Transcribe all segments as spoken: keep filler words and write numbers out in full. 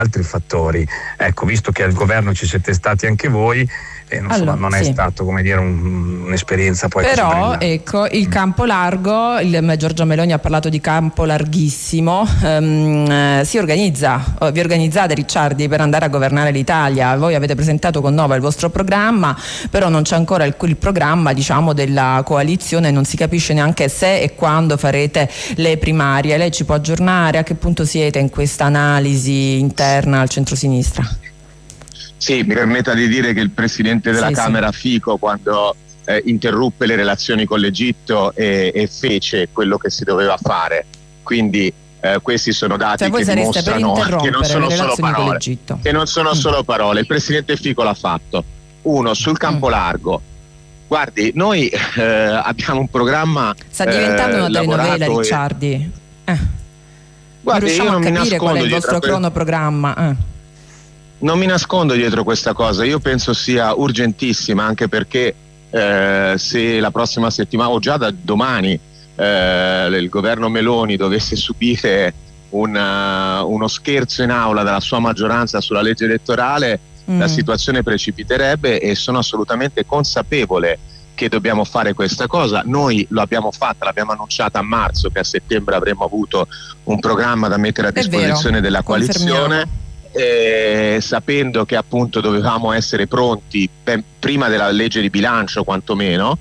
altri fattori. Ecco, visto che al governo ci siete stati anche voi, eh, non, allora, insomma, non è sì. stato, come dire, un, un'esperienza poi così però brillante. ecco il campo largo, il Giorgia Meloni ha parlato di campo larghissimo, um, eh, si organizza, vi organizzate, Ricciardi, per andare a governare l'Italia. Voi avete presentato con Nova il vostro programma, però non c'è ancora il, il programma, diciamo, della coalizione, non si capisce neanche se e quando farete le primarie. Lei ci può aggiornare? A che punto siete in questa analisi interna al centrosinistra? Sì, mi permetta di dire che il presidente della sì, Camera sì. Fico, quando eh, interruppe le relazioni con l'Egitto e, e fece quello che si doveva fare, quindi eh, questi sono dati cioè, che dimostrano che non sono solo parole, che non sono mm. solo parole. Il presidente Fico l'ha fatto. Uno, sul campo mm. largo. Guardi, noi eh, abbiamo un programma. Sta diventando eh, una telenovela, e... Ricciardi. Eh. Guardi, non riusciamo io non a capire qual è il vostro que... cronoprogramma. Eh. Non mi nascondo dietro questa cosa, io penso sia urgentissima, anche perché eh, se la prossima settimana o già da domani eh, il governo Meloni dovesse subire una, uno scherzo in aula dalla sua maggioranza sulla legge elettorale, mm. la situazione precipiterebbe, e sono assolutamente consapevole che dobbiamo fare questa cosa. Noi lo abbiamo fatta, l'abbiamo annunciata a marzo, che a settembre avremmo avuto un programma da mettere a disposizione vero, della coalizione. Eh, sapendo che appunto dovevamo essere pronti ben prima della legge di bilancio quantomeno,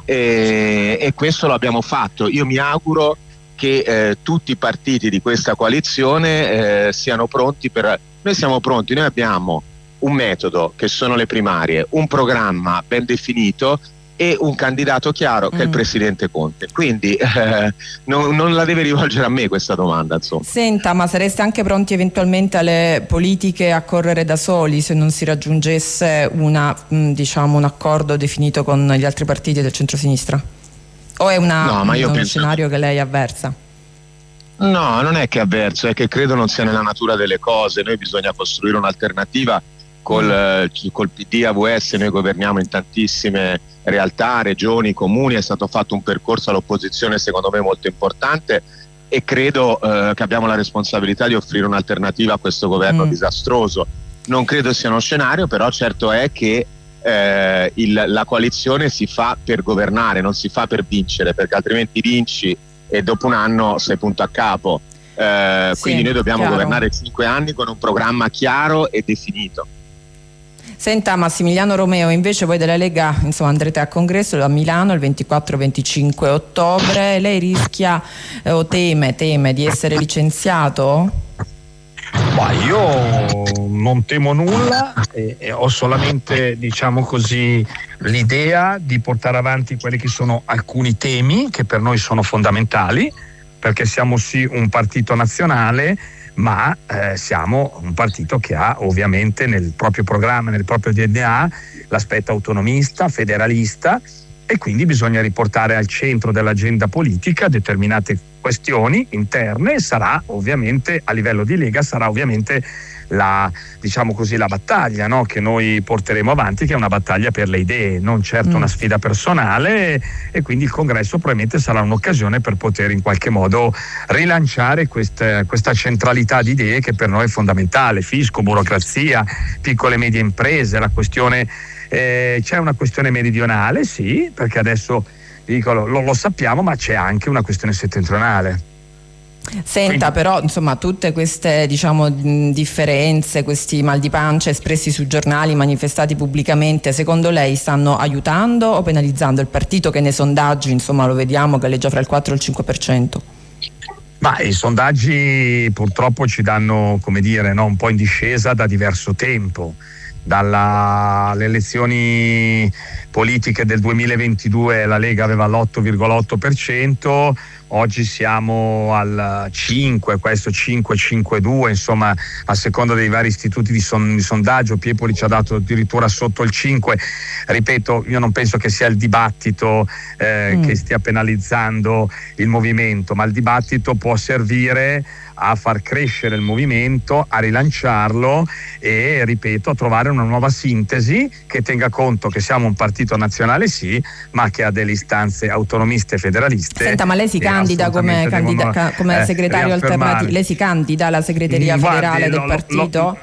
eh, e questo lo abbiamo fatto. Io mi auguro che eh, tutti i partiti di questa coalizione eh, siano pronti per... Noi siamo pronti, noi abbiamo un metodo che sono le primarie, un programma ben definito e un candidato chiaro che mm. è il presidente Conte, quindi eh, non, non la deve rivolgere a me questa domanda, insomma. Senta, ma sareste anche pronti eventualmente alle politiche a correre da soli se non si raggiungesse una, diciamo, un accordo definito con gli altri partiti del centrosinistra? O è una, no, ma io uno penso... scenario che lei avversa? No, non è che avverso, è che credo non sia nella natura delle cose. Noi bisogna costruire un'alternativa col, mm. col P D A V S. Noi governiamo in tantissime realtà, regioni, comuni, è stato fatto un percorso all'opposizione secondo me molto importante, e credo eh, che abbiamo la responsabilità di offrire un'alternativa a questo governo mm. disastroso. Non credo sia uno scenario, però certo è che eh, il, la coalizione si fa per governare, non si fa per vincere, perché altrimenti vinci e dopo un anno sei punto a capo. Eh, sì, quindi noi dobbiamo chiaro. governare cinque anni con un programma chiaro e definito. Senta, Massimiliano Romeo, invece voi della Lega, insomma, andrete a congresso a Milano il ventiquattro venticinque ottobre. Lei rischia eh, o teme, teme di essere licenziato? Ma io non temo nulla, e, e ho solamente, diciamo così, l'idea di portare avanti quelli che sono alcuni temi che per noi sono fondamentali, perché siamo sì un partito nazionale, ma eh, siamo un partito che ha ovviamente nel proprio programma, nel proprio D N A, l'aspetto autonomista, federalista, e quindi bisogna riportare al centro dell'agenda politica determinate questioni interne. Sarà ovviamente a livello di Lega, sarà ovviamente la, diciamo così, la battaglia, no? che noi porteremo avanti, che è una battaglia per le idee, non certo mm. una sfida personale, e quindi il congresso probabilmente sarà un'occasione per poter in qualche modo rilanciare questa, questa centralità di idee che per noi è fondamentale: fisco, burocrazia, piccole e medie imprese, la questione eh, c'è una questione meridionale, sì, perché adesso dico, lo, lo sappiamo, ma c'è anche una questione settentrionale. Senta, Quindi, però insomma tutte queste, diciamo, differenze, questi mal di pancia espressi sui giornali, manifestati pubblicamente, secondo lei stanno aiutando o penalizzando il partito, che nei sondaggi, insomma, lo vediamo che legge fra il quattro e il cinque per cento? Ma i sondaggi purtroppo ci danno, come dire, no, un po' in discesa da diverso tempo. Dalle elezioni politiche del duemilaventidue la Lega aveva l'otto virgola otto per cento, oggi siamo al cinque, questo cinque cinque due, insomma, a seconda dei vari istituti di, son, di sondaggio. Piepoli ci ha dato addirittura sotto il cinque. Ripeto, io non penso che sia il dibattito eh, mm. che stia penalizzando il movimento, ma il dibattito può servire a far crescere il movimento, a rilanciarlo e, ripeto, a trovare una nuova sintesi che tenga conto che siamo un partito nazionale sì, ma che ha delle istanze autonomiste e federaliste. Senta, ma lei si candida come, candida, devono, come eh, segretario alternativo? Lei si candida alla segreteria Guardi, federale del lo, partito? Lo,